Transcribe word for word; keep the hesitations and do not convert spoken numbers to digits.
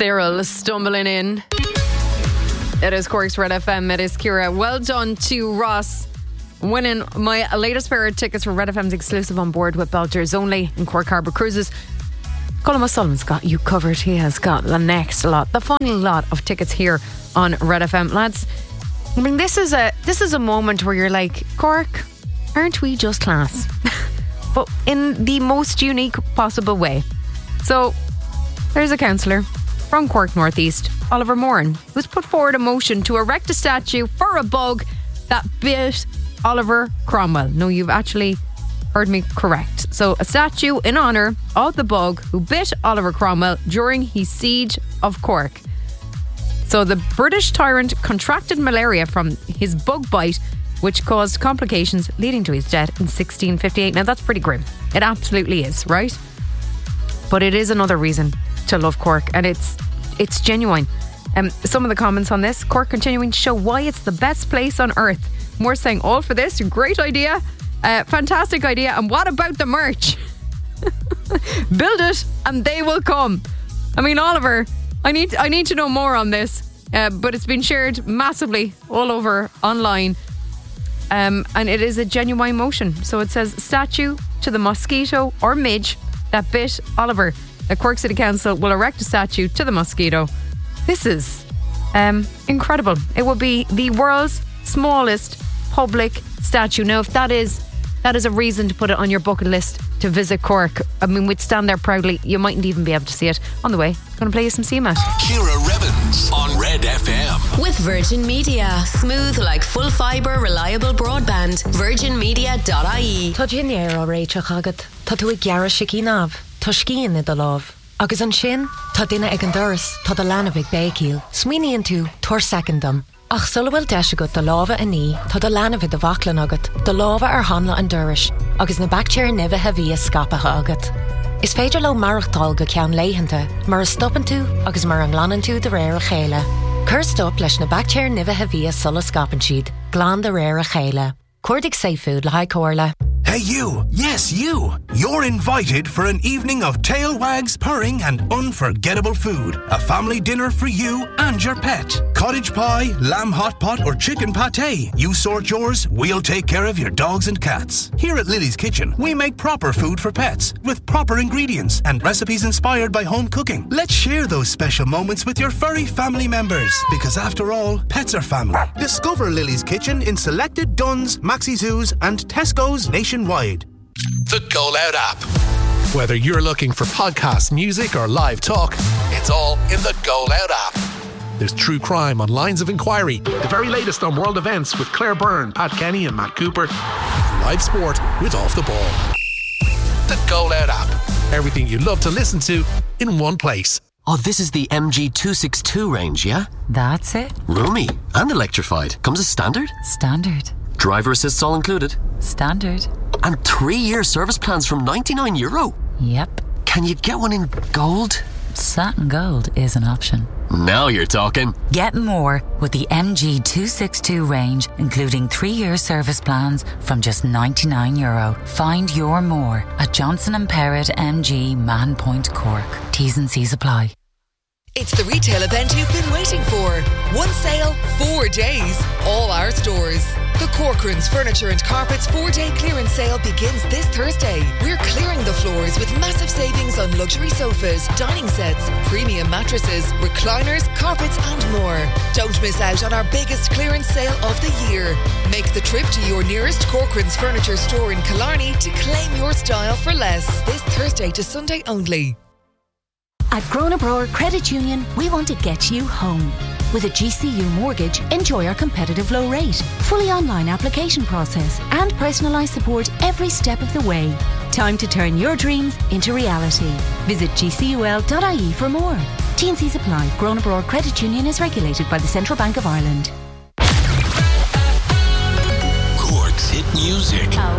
Cyril stumbling in. It is Cork's Red F M. It is Ciara. Well done to Ross winning my latest pair of tickets for Red F M's exclusive On Board with Belters Only in Cork Harbour Cruises. Colin O'Sullivan's got you covered. He has got the next lot, the final lot of tickets here on Red F M. Lads, I mean, this is a this is a moment where you're like, Cork, aren't we just class? But in the most unique possible way. So there's a councillor from Cork North East, Oliver Moran, who's put forward a motion to erect a statue for a bug that bit Oliver Cromwell. No, you've actually heard me correct. So a statue in honour of the bug who bit Oliver Cromwell during his siege of Cork. So the British tyrant contracted malaria from his bug bite, which caused complications leading to his death in sixteen fifty-eight. Now that's pretty grim. It absolutely is, right? But it is another reason to love Cork, and it's it's genuine. Um, some of the comments on this: Cork continuing to show why it's the best place on earth. More saying, all for this, great idea, uh, fantastic idea, and what about the merch? Build it and they will come. I mean, Oliver, I need I need to know more on this, uh, but it's been shared massively all over online, um, and it is a genuine motion. So it says, statue to the mosquito or midge that bit Oliver. The Cork City Council will erect a statue to the mosquito. This is um, incredible. It will be the world's smallest public statue. Now, if that is that is a reason to put it on your bucket list to visit Cork, I mean, we'd stand there proudly. You mightn't even be able to see it. On the way, going to play you some C M A T. Ciara Revens on Red F M. With Virgin Media. Smooth like full fibre, reliable broadband. virgin media dot I E. Tá dinnéir ó réiteach agad. Tá tú ag gearra sicí náv. Tá scían i do láv. Agus an sin, tá duine ag an doras, tá do lánamh ag bécíl. Smíníonn tú, tuair secondam. Ach sulhfuil deis agat do láva a ní, tá do lánamh do bhaclan agat, do láva ar hanla an doras, agus na bactéir nimhe a bhí a scapatha agat. Is féidir le marachtáil go ceann léihananta, mar a stoppan tú agus mar an glanann tú de réir a chéile. Cur stop leis na bactéir nimhe a bhí a sulla scapan siad, glán de réir a chéile. Cuirdig safe food le haid cóirle. Hey you, yes you, you're invited for an evening of tail wags, purring and unforgettable food. A family dinner for you and your pet. Cottage pie, lamb hot pot or chicken pate. You sort yours, we'll take care of your dogs and cats. Here at Lily's Kitchen, we make proper food for pets with proper ingredients and recipes inspired by home cooking. Let's share those special moments with your furry family members, because after all, pets are family. Discover Lily's Kitchen in selected Dunnes, Maxi Zoos and Tesco's nationwide. The Go Loud app. Whether you're looking for podcasts, music or live talk, it's all in the Go Loud app. There's true crime on Lines of Inquiry, the very latest on world events with Claire Byrne, Pat Kenny and Matt Cooper, live sport with Off the Ball. The Go Loud app. Everything you love to listen to in one place. Oh, this is the M G two sixty-two range, yeah? That's it. Roomy and electrified. Comes as standard? Standard. Driver assists all included? Standard. And three-year service plans from ninety-nine euro? Yep. Can you get one in gold? Satin gold is an option. Now you're talking. Get more with the M G two sixty-two range, including three-year service plans from just ninety-nine euro. Find your more at Johnson and Perrott M G Man Point Cork. T's and C's apply. It's the retail event you've been waiting for. One sale, four days, all our stores. The Corcoran's Furniture and Carpets four-day clearance sale begins this Thursday. We're clearing the floors with massive savings on luxury sofas, dining sets, premium mattresses, recliners, carpets and more. Don't miss out on our biggest clearance sale of the year. Make the trip to your nearest Corcoran's Furniture store in Killarney to claim your style for less. This Thursday to Sunday only. At Grona Brewer Credit Union, we want to get you home. With a G C U mortgage, enjoy our competitive low rate, fully online application process, and personalised support every step of the way. Time to turn your dreams into reality. Visit g c u l dot i e for more. T and C's apply. Grona Brewer Credit Union is regulated by the Central Bank of Ireland. Cork's hit music.